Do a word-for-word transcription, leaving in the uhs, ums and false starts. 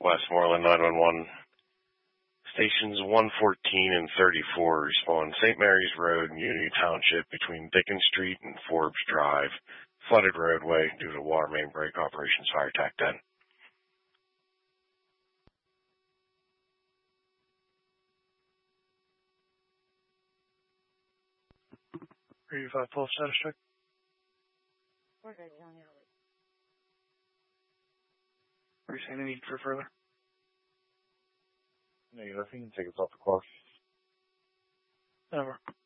Westmoreland nine one one. Stations one fourteen and thirty-four respond. Saint Mary's Road, Unity Township, between Dickens Street and Forbes Drive. Flooded roadway due to water main break operations. Fire Tac ten. three five full status check. We're good, Johnny. Are you saying any need for further? Negative. You can take us off the clock. Over.